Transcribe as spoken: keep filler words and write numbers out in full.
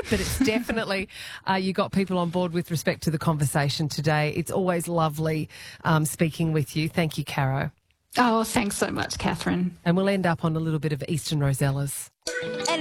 board, but it's definitely uh, you got people on board with respect to the conversation today. It's always lovely um, speaking with you. Thank you, Caro. Oh, thanks so much, Catherine. And we'll end up on a little bit of Eastern Rosellas.